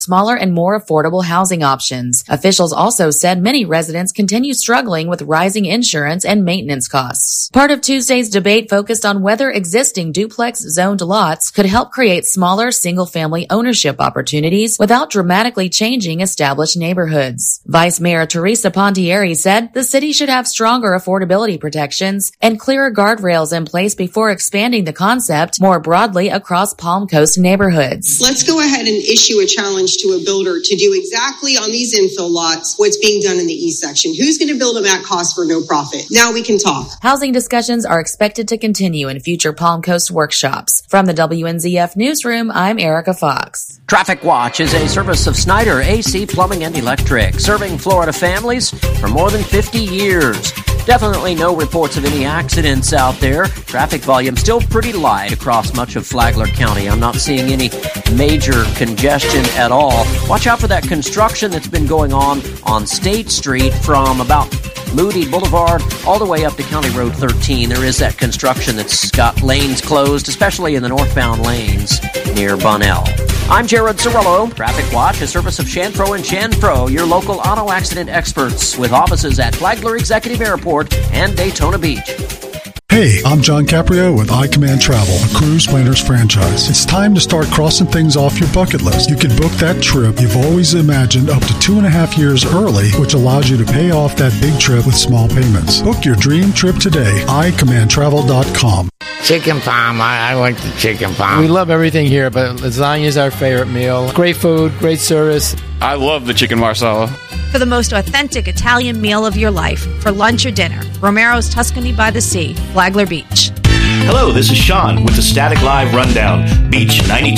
smaller and more affordable housing options. Officials also said many residents continue struggling with rising insurance and maintenance costs. Part of Tuesday's debate focused on whether existing duplex-zoned lots could help create smaller single-family ownership opportunities without dramatically changing established neighborhoods. Vice Mayor Teresa Pontieri said the city should have stronger affordability protections and clearer guardrails in place before expanding the concept more broadly across Palm Coast neighborhoods. Let's go ahead and issue a challenge to a builder to do exactly on these infill lots what's being done in the east section. Who's going to build them at cost for no profit? Now we can talk. Housing discussions are expected to continue in future Palm Coast workshops. From the WNZF Newsroom, I'm Erica Fox. Traffic Watch is a service of Snyder AC Plumbing and Electric, serving Florida families for more than 50 years. Definitely no reports of any accidents out there. Traffic volume still pretty light across much of Flagler County. I'm not seeing any major congestion at all. Watch out for that construction that's been going on State Street from about Moody Boulevard all the way up to County Road 13. There is that construction that's got lanes closed, especially in the northbound lanes near Bunnell. I'm Jared Cirillo. Traffic Watch, a service of Shanpro and Shanpro, your local auto accident experts with offices at Flagler Executive Airport and Daytona Beach. Hey, I'm John Caprio with iCommand Travel, a cruise planners franchise. It's time to start crossing things off your bucket list. You can book that trip you've always imagined up to 2.5 years early, which allows you to pay off that big trip with small payments. Book your dream trip today, iCommandTravel.com. Chicken palm. I like the chicken palm. We love everything here, but lasagna is our favorite meal. Great food, great service. I love the chicken marsala. For the most authentic Italian meal of your life, for lunch or dinner, Romero's Tuscany by the Sea, Flagler Beach. Hello, this is Sean with the Static Live Rundown, Beach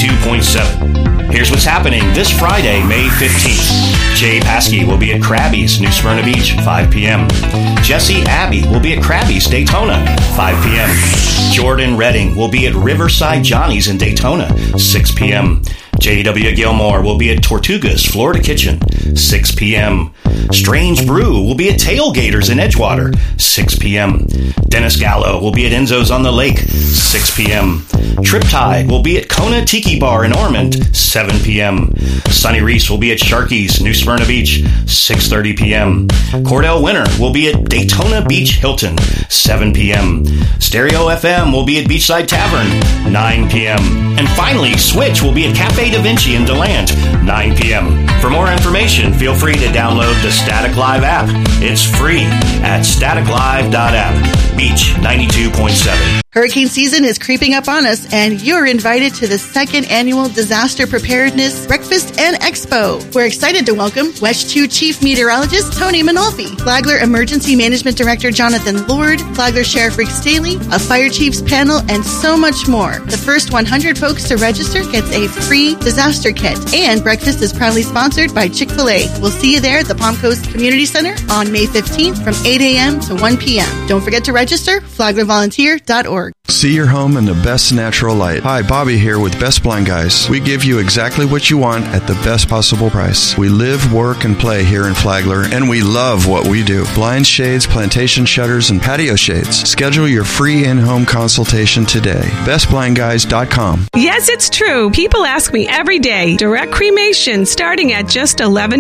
92.7. Here's what's happening this Friday, May 15th. Jay Paskey will be at Krabby's, New Smyrna Beach, 5 p.m. Jesse Abbey will be at Krabby's, Daytona, 5 p.m. Jordan Redding will be at Riverside Johnny's in Daytona, 6 p.m. J.W. Gilmore will be at Tortugas, Florida Kitchen, 6 p.m. Strange Brew will be at Tailgaters in Edgewater, 6 p.m. Dennis Gallo will be at Enzo's on the Lake, 6 p.m. Triptide will be at Kona Tiki Bar in Ormond, 7 p.m. Sonny Reese will be at Sharky's, New Smyrna Beach, 6:30 p.m. Cordell Winter will be at Daytona Beach Hilton, 7 p.m. Stereo FM will be at Beachside Tavern, 9 p.m. And finally, Switch will be at Cafe Da Vinci in DeLand, 9 p.m. For more information, feel free to download the Static Live app. It's free at staticlive.app. Beach 92.7. Hurricane season is creeping up on us, and you're invited to the second annual Disaster Preparedness Breakfast and Expo. We're excited to welcome WESH 2 Chief Meteorologist Tony Manolfi, Flagler Emergency Management Director Jonathan Lord, Flagler Sheriff Rick Staley, a Fire Chiefs panel, and so much more. The first 100 folks to register gets a free disaster kit, and breakfast is proudly sponsored by Chick-fil-A. We'll see you there at the Palm Coast Community Center on May 15th from 8 a.m. to 1 p.m. Don't forget to register, flaglervolunteer.org. See your home in the best natural light. Hi, Bobby here with Best Blind Guys. We give you exactly what you want at the best possible price. We live, work, and play here in Flagler, and we love what we do. Blind shades, plantation shutters, and patio shades. Schedule your free in-home consultation today. BestBlindGuys.com. Yes, it's true. People ask me every day. Direct cremation starting at just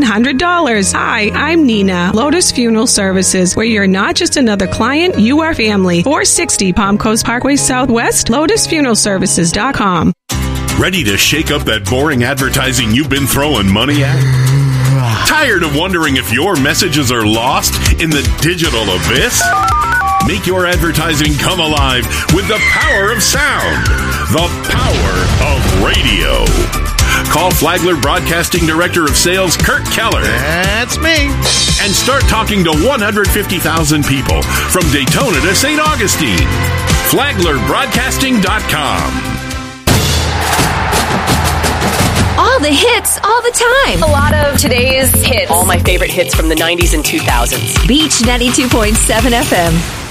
$1,100. Hi, I'm Nina. Lotus Funeral Services, where you're not just another client, you are family. 460 Palm Coast Parkway Southwest, LotusFuneralServices.com. Ready to shake up that boring advertising you've been throwing money at? Tired of wondering if your messages are lost in the digital abyss? Make your advertising come alive with the power of sound, the power of radio. Call Flagler Broadcasting Director of Sales Kurt Keller. That's me. And start talking to 150,000 people from Daytona to St. Augustine. FlaglerBroadcasting.com. All the hits, all the time. A lot of today's hits. All my favorite hits from the 90s and 2000s. Beach 92.7 FM.